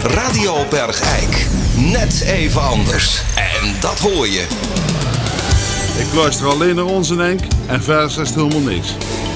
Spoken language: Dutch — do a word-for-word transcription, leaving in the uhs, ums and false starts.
Radio Bergijk. Net even anders. En dat hoor je. Ik luister alleen naar onze Henk en verder is het helemaal niks.